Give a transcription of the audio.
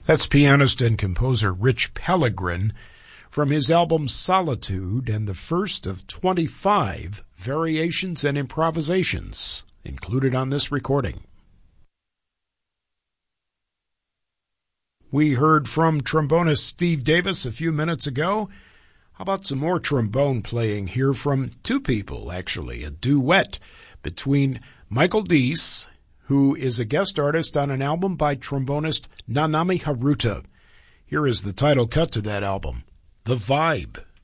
That's pianist and composer Rich Pellegrin from his album Solitude, and the first of 25 variations and improvisations included on this recording. We heard from trombonist Steve Davis a few minutes ago. How about some more trombone playing here from two people, actually, a duet between Michael Deese, who is a guest artist on an album by trombonist Nanami Haruta. Here is the title cut to that album, The Vibe.